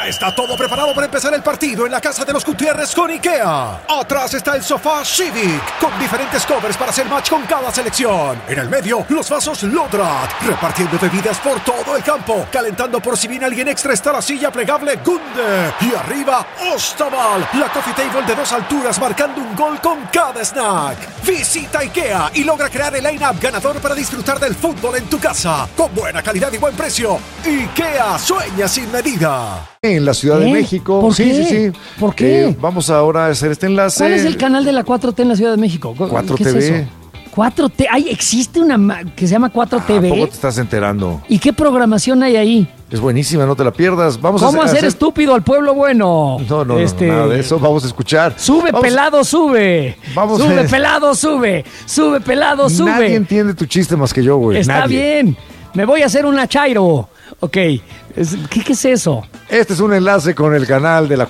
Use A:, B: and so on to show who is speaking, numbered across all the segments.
A: Ya está todo preparado para empezar el partido en la casa de los Gutiérrez con IKEA. Atrás está el sofá Civic, con diferentes covers para hacer match con cada selección. En el medio, los vasos Lodrat, repartiendo bebidas por todo el campo. Calentando por si viene alguien extra está la silla plegable Gunde. Y arriba, Ostaval, la coffee table de 2 alturas marcando un gol con cada snack. Visita IKEA y logra crear el line-up ganador para disfrutar del fútbol en tu casa. Con buena calidad y buen precio. IKEA, sueña sin medida.
B: En la Ciudad de México.
C: ¿Por qué?
B: Sí.
C: ¿Por qué?
B: Vamos ahora a hacer este enlace.
C: ¿Cuál es el canal de la 4T en la Ciudad de México?
B: 4
C: ¿Qué
B: TV.
C: es eso? 4T. Ay, existe una que se llama 4TV.
B: ¿A poco te estás enterando?
C: ¿Y qué programación hay ahí?
B: Es buenísima, no te la pierdas.
C: ¿Cómo hacer estúpido al pueblo bueno?
B: No, nada de eso. Vamos a escuchar.
C: Pelado, sube. Sube, pelado, sube. Sube, pelado, sube.
B: Nadie entiende tu chiste más que yo, güey.
C: Está bien. Me voy a hacer una chairo. Ok. ¿Qué es eso?
B: Este es un enlace con el canal de la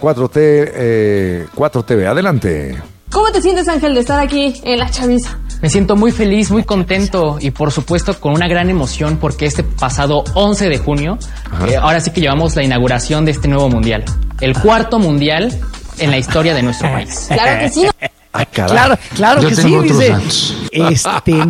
B: 4T, 4TV. Adelante.
D: ¿Cómo te sientes, Ángel, de estar aquí en La Chaviza?
E: Me siento muy feliz, muy contento y por supuesto con una gran emoción porque este pasado 11 de junio, ahora sí que llevamos la inauguración de este nuevo mundial. El 4º mundial en la historia de nuestro país.
D: Claro que sí.
B: Ay, caray.
C: Claro que sí, dice.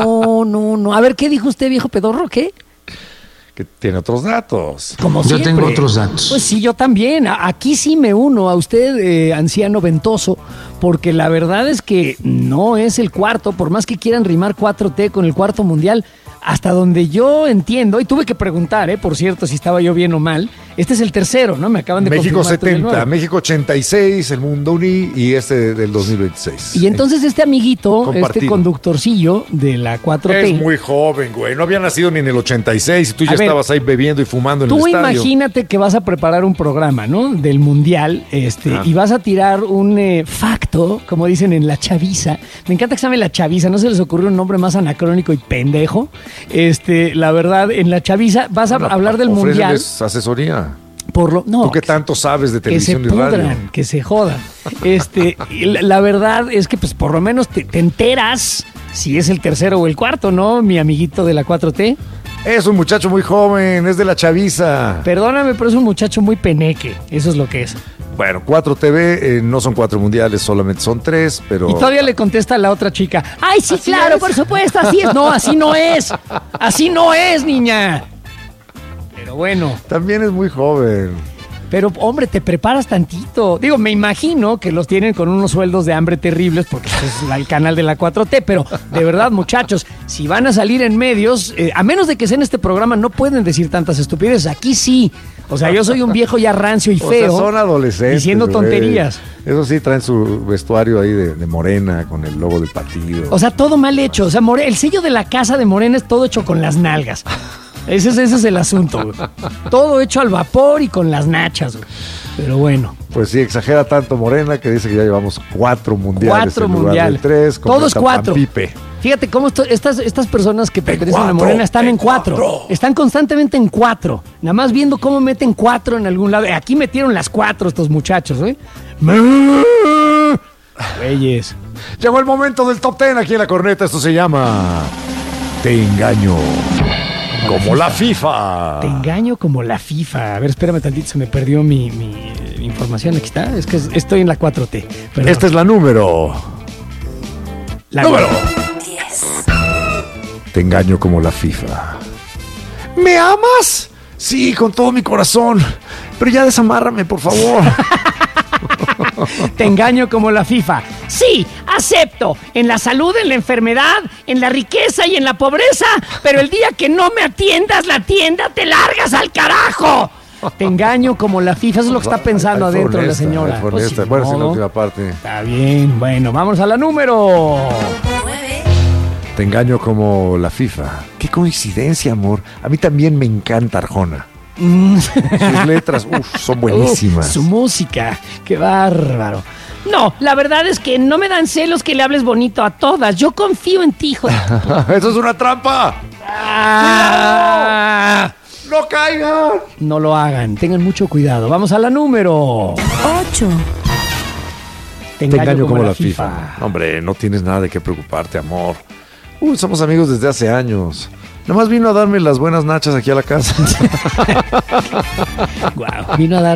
C: No. A ver, ¿qué dijo usted, viejo pedorro? ¿Qué?
B: Que tiene otros datos.
C: Como
F: yo
C: siempre.
F: tengo otros datos.
C: Pues sí, yo también. Aquí sí me uno a usted, anciano ventoso, porque la verdad es que no es el 4, por más que quieran rimar 4T con el 4º mundial. Hasta donde yo entiendo, y tuve que preguntar, por cierto, si estaba yo bien o mal, este es el 3º, ¿no? Me acaban de
B: México
C: confirmar.
B: 70, México 86, el Mundo Uní y este del 2026.
C: Y entonces este amiguito, este conductorcillo de la 4T...
B: Es muy joven, güey. No había nacido ni en el 86 y tú ya estabas ahí bebiendo y fumando en el estadio.
C: Tú imagínate que vas a preparar un programa, ¿no? Del Mundial, y vas a tirar un facto, como dicen en La Chaviza. Me encanta que se llame La Chaviza, ¿no se les ocurrió un nombre más anacrónico y pendejo? La verdad, en La Chaviza vas a hablar del Mundial.
B: Asesoría.
C: No,
B: ¿tú qué tanto sabes de televisión y radio?
C: Que se jodan. La verdad es que pues por lo menos te enteras si es el 3º o el 4º, ¿no? Mi amiguito de la 4T.
B: Es un muchacho muy joven, es de La Chaviza.
C: Perdóname, pero es un muchacho muy peneque. Eso es lo que es.
B: Bueno, 4TV no son 4 mundiales, solamente son 3, pero...
C: Y todavía le contesta a la otra chica. ¡Ay, sí, así claro, es. Por supuesto, así es! No, así no es. Así no es, niña. Pero bueno.
B: También es muy joven.
C: Pero, hombre, te preparas tantito. Digo, me imagino que los tienen con unos sueldos de hambre terribles porque es el canal de la 4T, pero de verdad, muchachos, si van a salir en medios, a menos de que sea en este programa, no pueden decir tantas estupideces. Aquí sí. O sea, yo soy un viejo ya rancio y feo.
B: O sea, son adolescentes.
C: Diciendo tonterías.
B: Eso sí, traen su vestuario ahí de Morena con el logo del partido.
C: O sea, todo mal hecho. O sea, el sello de la casa de Morena es todo hecho con las nalgas. Ese es el asunto, güey. Todo hecho al vapor y con las nachas, güey. Pero bueno.
B: Pues sí, exagera tanto Morena que dice que ya llevamos 4 mundiales.
C: 4 mundiales.
B: 3,
C: todos 4. Fíjate cómo estas personas que pertenecen a Morena están en 4. Están constantemente en 4. Nada más viendo cómo meten 4 en algún lado. Aquí metieron las 4 estos muchachos, ¿eh? Güeyes.
B: Llegó el momento del top 10 aquí en La Corneta. Esto se llama Te engaño. Como la FIFA.
C: Te engaño como la FIFA. A ver, espérame tantito, se me perdió mi información. Aquí está. Es que estoy en la 4T. Perdón.
B: Esta es la número. Número
D: 10.
B: Te engaño como la FIFA. ¿Me amas? Sí, con todo mi corazón. Pero ya desamárrame, por favor.
C: Te engaño como la FIFA. Sí, acepto. En la salud, en la enfermedad, en la riqueza y en la pobreza. Pero el día que no me atiendas la tienda, te largas al carajo. Te engaño como la FIFA. Eso es lo que está pensando adentro la señora.
B: Pues sí, bueno, es la última parte.
C: Está bien. Bueno, vamos a la número
D: 9.
B: Te engaño como la FIFA. Qué coincidencia, amor. A mí también me encanta Arjona. Sus letras, son buenísimas.
C: Su música, qué bárbaro. No, la verdad es que no me dan celos que le hables bonito a todas. Yo confío en ti, hijo.
B: ¡Eso es una trampa! ¡No caigan!
C: No lo hagan, tengan mucho cuidado. Vamos a la número
D: 8.
C: Te engaño como la FIFA.
B: Hombre, no tienes nada de qué preocuparte, amor. Somos amigos desde hace años. Nada más vino a darme las buenas nachas aquí a la casa.
C: Wow, vino a dar